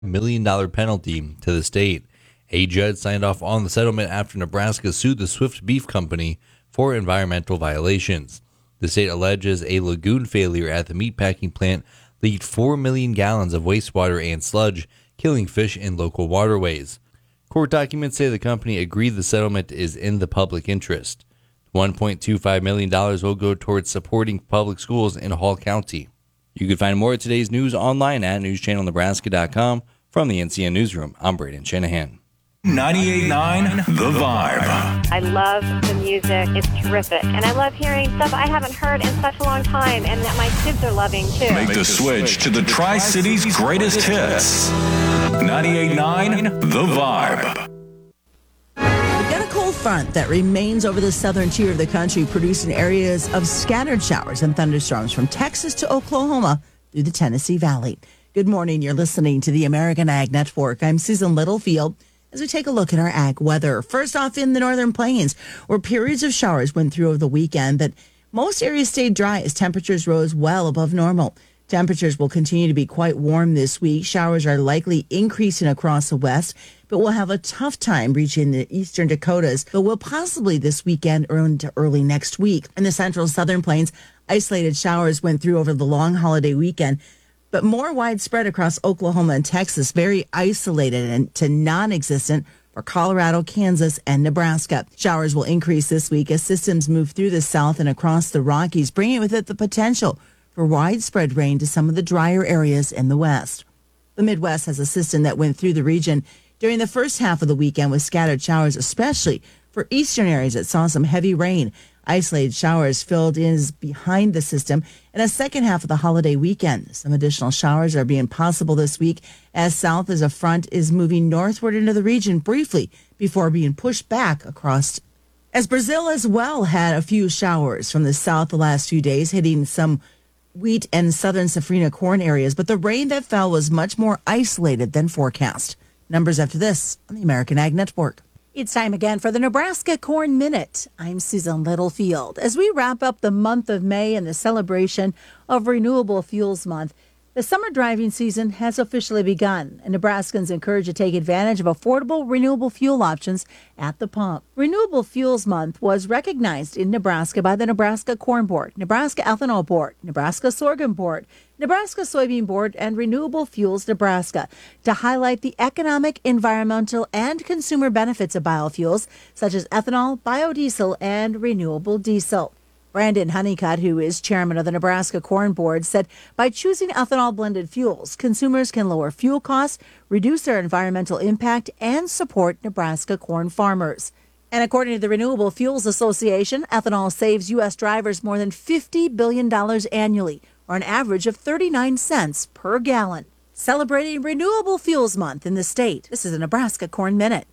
$1 million penalty to the state. A judge signed off on the settlement after Nebraska sued the Swift Beef Company for environmental violations. The state alleges a lagoon failure at the meatpacking plant leaked 4 million gallons of wastewater and sludge, killing fish in local waterways. Court documents say the company agreed the settlement is in the public interest. $1.25 million will go towards supporting public schools in Hall County. You can find more of today's news online at newschannelnebraska.com. From the NCN Newsroom, I'm Braden Shanahan. 98.9 The Vibe. I love the music. It's terrific. And I love hearing stuff I haven't heard in such a long time and that my kids are loving too. Make the switch to the Tri-Cities greatest hits. 98.9 The Vibe. We've got a cold front that remains over the southern tier of the country, producing areas of scattered showers and thunderstorms from Texas to Oklahoma through the Tennessee Valley. Good morning. You're listening to the American Ag Network. I'm Susan Littlefield. As we take a look at our ag weather, first off in the northern plains, where periods of showers went through over the weekend, but most areas stayed dry as temperatures rose well above normal. Temperatures will continue to be quite warm this week. Showers are likely increasing across the west, but we'll have a tough time reaching the eastern Dakotas, but will possibly this weekend or into early next week. In the central southern plains, isolated showers went through over the long holiday weekend, but more widespread across Oklahoma and Texas, very isolated and to non-existent for Colorado, Kansas, and Nebraska. Showers will increase this week as systems move through the south and across the Rockies, bringing with it the potential for widespread rain to some of the drier areas in the west. The Midwest has a system that went through the region during the first half of the weekend with scattered showers, especially for eastern areas that saw some heavy rain. Isolated showers filled in behind the system in the second half of the holiday weekend. Some additional showers are being possible this week as south as a front is moving northward into the region briefly before being pushed back across. As Brazil as well had a few showers from the south the last few days, hitting some wheat and southern safrinha corn areas, but the rain that fell was much more isolated than forecast. Numbers after this on the American Ag Network. It's time again for the Nebraska Corn Minute. I'm Susan Littlefield. As we wrap up the month of May and the celebration of Renewable Fuels Month, the summer driving season has officially begun, and Nebraskans encouraged to take advantage of affordable renewable fuel options at the pump. Renewable Fuels Month was recognized in Nebraska by the Nebraska Corn Board, Nebraska Ethanol Board, Nebraska Sorghum Board, Nebraska Soybean Board, and Renewable Fuels Nebraska to highlight the economic, environmental, and consumer benefits of biofuels such as ethanol, biodiesel, and renewable diesel. Brandon Honeycutt, who is chairman of the Nebraska Corn Board, said by choosing ethanol-blended fuels, consumers can lower fuel costs, reduce their environmental impact, and support Nebraska corn farmers. And according to the Renewable Fuels Association, ethanol saves U.S. drivers more than $50 billion annually, or an average of 39 cents per gallon. Celebrating Renewable Fuels Month in the state, this is a Nebraska Corn Minute.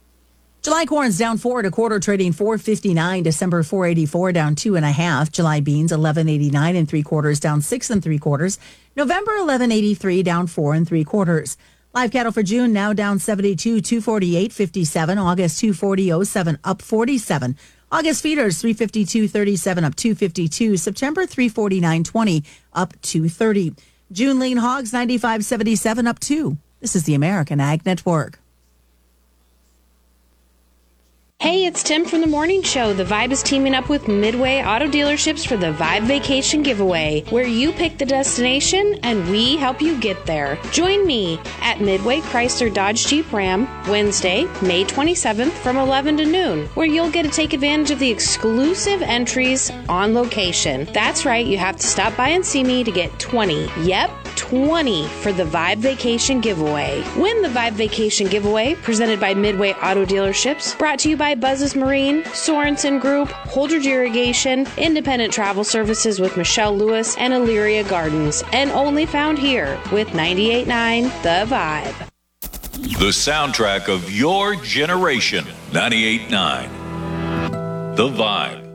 July corn's down 4 1/4, trading $4.59. December $4.84, down 2 1/2. July beans $11.89 3/4, down 6 3/4. November $11.83, down 4 3/4. Live cattle for June now down 72, 248.57. August 240.07, up 47. August feeders 352.37, up 252. September 349.20, up 230. June lean hogs 95.77, up 2. This is the American Ag Network. Hey, it's Tim from the Morning Show. The Vibe is teaming up with Midway Auto Dealerships for the Vibe Vacation Giveaway, where you pick the destination and we help you get there. Join me at Midway Chrysler Dodge Jeep Ram Wednesday, May 27th from 11 to noon, where you'll get to take advantage of the exclusive entries on location. That's right, you have to stop by and see me to get 20. Yep, 20 for the Vibe Vacation Giveaway. Win the Vibe Vacation Giveaway, presented by Midway Auto Dealerships, brought to you by Buzz's Marine, Sorensen Group, Holdridge Irrigation, Independent Travel Services with Michelle Lewis, and Illyria Gardens, and only found here with 98.9 The Vibe. The soundtrack of your generation. 98.9 The Vibe.